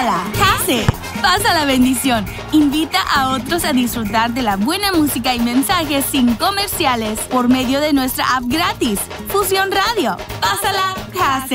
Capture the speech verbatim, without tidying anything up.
Pásala, Case. Pasa la bendición. Invita a otros a disfrutar de la buena música y mensajes sin comerciales por medio de nuestra app gratis, Fusión Radio. Pásala, Case.